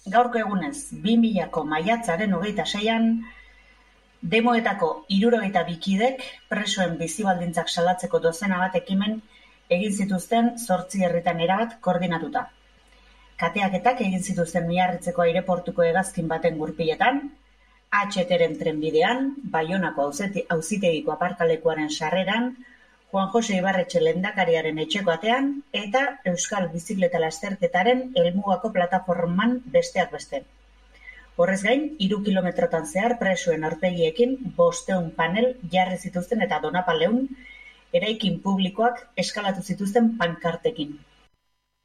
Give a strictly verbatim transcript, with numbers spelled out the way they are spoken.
gaurko egunez, bi milako maiatzaren hogeita seian, demoetako hirurogeita bi kidek presoen bizibaldintzak salatzeko dozena bat ekimen egin zituzten zortzi herritan erabat koordinatuta. Kateaketak egin zituzten Miarritzeko aireportuko hegazkin baten gurpiletan, H T-ren trenbidean, Baionako auzitegiko aparkalekuaren sarreran, Juan Jose Ibarretxe lehendakariaren etxeko atean eta Euskal Bizikleta Lasterketaren helmugako plataforman besteak beste. Horrez gain, hiru kilometrotan zehar presoen aurpegiekin bostehun panel jarri zituzten eta Donapaleun eraikin publikoak eskalatu zituzten pankartekin.